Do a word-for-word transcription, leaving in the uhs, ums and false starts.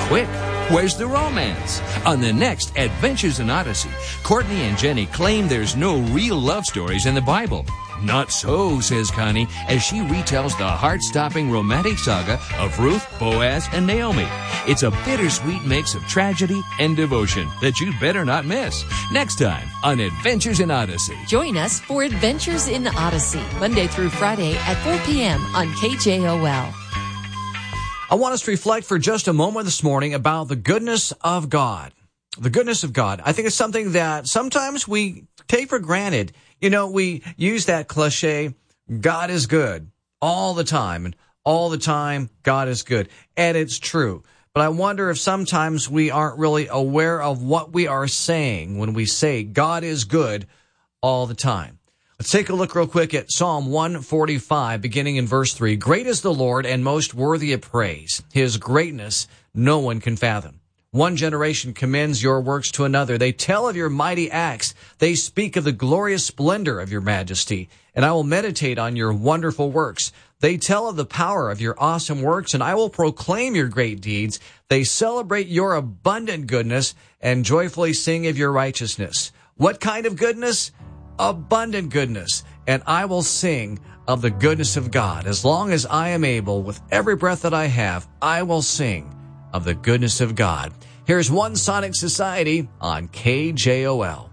quick. Where's the romance? On the next Adventures in Odyssey, Courtney and Jenny claim there's no real love stories in the Bible. Not so, says Connie, as she retells the heart-stopping romantic saga of Ruth, Boaz, and Naomi. It's a bittersweet mix of tragedy and devotion that you'd better not miss. Next time on Adventures in Odyssey. Join us for Adventures in Odyssey, Monday through Friday at four p.m. on K J O L. I want us to reflect for just a moment this morning about the goodness of God. The goodness of God. I think it's something that sometimes we take for granted. You know, we use that cliche, God is good, all the time. And all the time, God is good. And it's true. But I wonder if sometimes we aren't really aware of what we are saying when we say God is good all the time. Let's take a look real quick at Psalm one forty-five, beginning in verse three. Great is the Lord and most worthy of praise. His greatness no one can fathom. One generation commends your works to another. They tell of your mighty acts. They speak of the glorious splendor of your majesty. And I will meditate on your wonderful works. They tell of the power of your awesome works, and I will proclaim your great deeds. They celebrate your abundant goodness and joyfully sing of your righteousness. What kind of goodness? Abundant goodness. And I will sing of the goodness of God. As long as I am able, with every breath that I have, I will sing of the goodness of God. Here's One Sonic Society on K J O L.